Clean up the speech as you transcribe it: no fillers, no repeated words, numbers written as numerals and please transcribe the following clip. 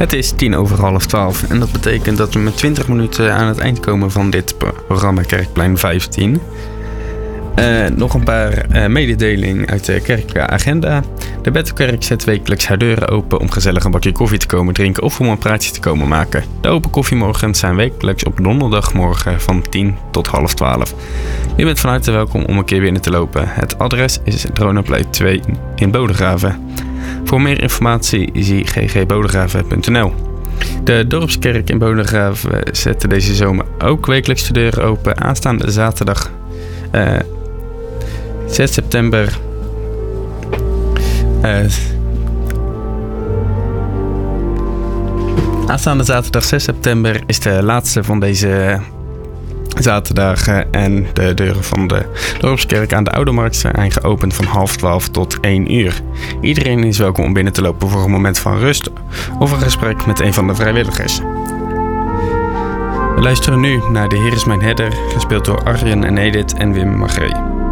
Het is 11:10 en dat betekent dat we met 20 minuten aan het eind komen van dit programma Kerkplein 15. Nog een paar mededelingen uit de kerkelijke agenda. De Bethelkerk zet wekelijks haar deuren open om gezellig een bakje koffie te komen drinken of om een praatje te komen maken. De open koffiemorgens zijn wekelijks op donderdagmorgen van 10 tot 11:30. U bent van harte welkom om een keer binnen te lopen. Het adres is Dronaplein 2 in Bodegraven. Voor meer informatie zie ggbodegraven.nl. De Dorpskerk in Bodegraven zette deze zomer ook wekelijks de deuren open. Aanstaande zaterdag 6 september Aanstaande zaterdag 6 september is de laatste van deze zaterdagen en de deuren van de Dorpskerk aan de Oude Markt zijn geopend van 11:30 tot 1 uur. Iedereen is welkom om binnen te lopen voor een moment van rust of een gesprek met een van de vrijwilligers. We luisteren nu naar De Heer is mijn herder, gespeeld door Arjen en Edith en Wim Magree.